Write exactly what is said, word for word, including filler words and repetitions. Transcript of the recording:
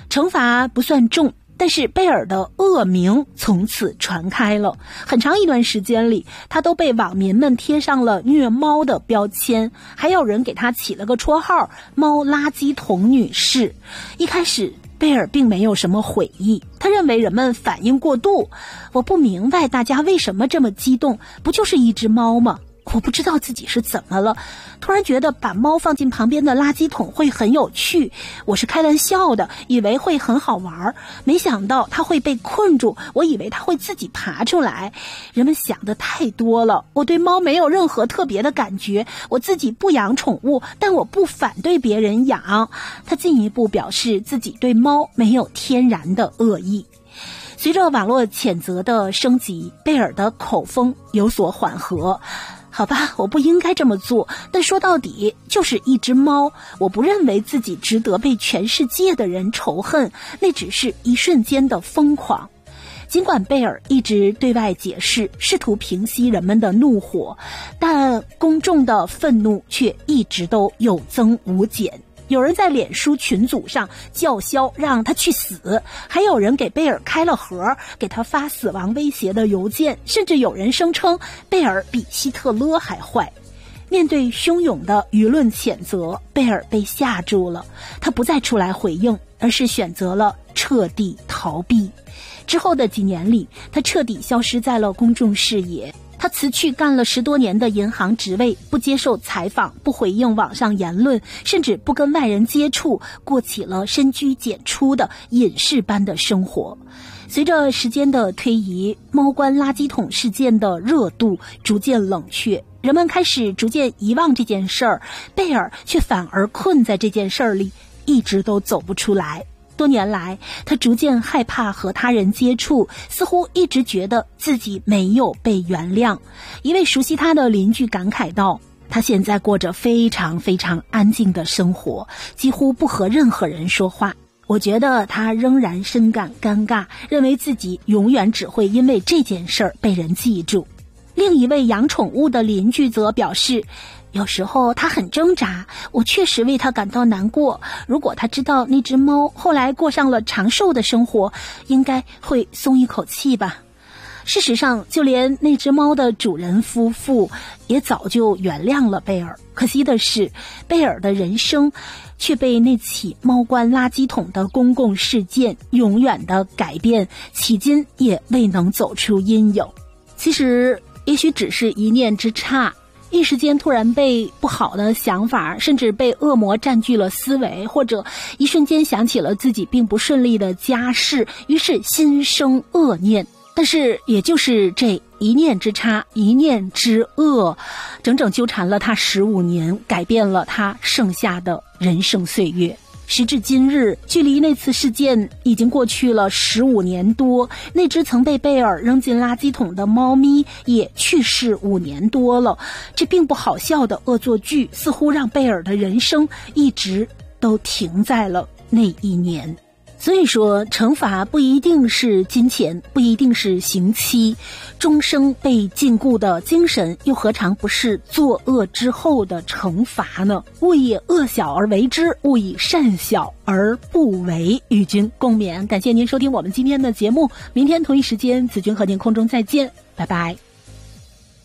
惩罚不算重，但是贝尔的恶名从此传开了。很长一段时间里，他都被网民们贴上了虐猫的标签，还有人给他起了个绰号猫垃圾桶女士。一开始贝尔并没有什么悔意，他认为人们反应过度。我不明白大家为什么这么激动，不就是一只猫吗？我不知道自己是怎么了，突然觉得把猫放进旁边的垃圾桶会很有趣。我是开玩笑的，以为会很好玩，没想到它会被困住，我以为它会自己爬出来。人们想的太多了，我对猫没有任何特别的感觉，我自己不养宠物，但我不反对别人养。他进一步表示自己对猫没有天然的恶意。随着网络谴责的升级，贝尔的口风有所缓和。好吧，我不应该这么做，但说到底就是一只猫，我不认为自己值得被全世界的人仇恨，那只是一瞬间的疯狂。尽管贝尔一直对外解释，试图平息人们的怒火，但公众的愤怒却一直都有增无减。有人在脸书群组上叫嚣让他去死，还有人给贝尔开了盒，给他发死亡威胁的邮件，甚至有人声称贝尔比希特勒还坏。面对汹涌的舆论谴责，贝尔被吓住了，他不再出来回应，而是选择了彻底逃避。之后的几年里，他彻底消失在了公众视野。他辞去干了十多年的银行职位，不接受采访，不回应网上言论，甚至不跟外人接触，过起了深居简出的隐士般的生活。随着时间的推移，猫关垃圾桶事件的热度逐渐冷却，人们开始逐渐遗忘这件事儿，贝尔却反而困在这件事儿里，一直都走不出来。多年来，他逐渐害怕和他人接触，似乎一直觉得自己没有被原谅。一位熟悉他的邻居感慨道，他现在过着非常非常安静的生活，几乎不和任何人说话。我觉得他仍然深感尴尬，认为自己永远只会因为这件事儿被人记住。另一位养宠物的邻居则表示，有时候他很挣扎，我确实为他感到难过。如果他知道那只猫后来过上了长寿的生活，应该会松一口气吧。事实上，就连那只猫的主人夫妇也早就原谅了贝尔。可惜的是，贝尔的人生却被那起猫关垃圾桶的公共事件永远的改变，迄今也未能走出阴影。其实也许只是一念之差，一时间突然被不好的想法，甚至被恶魔占据了思维，或者一瞬间想起了自己并不顺利的家事，于是心生恶念。但是也就是这一念之差，一念之恶，整整纠缠了他十五年，改变了他剩下的人生岁月。时至今日，距离那次事件已经过去了十五年多，那只曾被贝尔扔进垃圾桶的猫咪也去世五年多了。这并不好笑的恶作剧，似乎让贝尔的人生一直都停在了那一年。所以说，惩罚不一定是金钱，不一定是刑期，终生被禁锢的精神又何尝不是作恶之后的惩罚呢？勿以恶小而为之，勿以善小而不为。与君共勉。感谢您收听我们今天的节目，明天同一时间子君和您空中再见，拜拜。